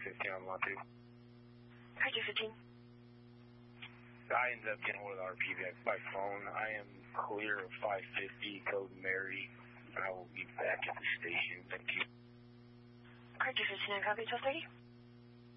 215 on Monte. Hi, 215. I ended up getting hold of the RP by phone. I am clear of 550, code Mary. I will be back at the station. Thank you. Hi, 215 on copy, 1230.